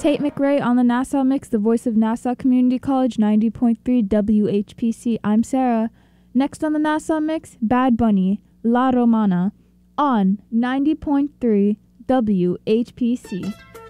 Tate McRae on the Nassau Mix, the voice of Nassau Community College, 90.3 WHPC. I'm Sarah. Next on the Nassau Mix, Bad Bunny, La Romana, on 90.3 WHPC.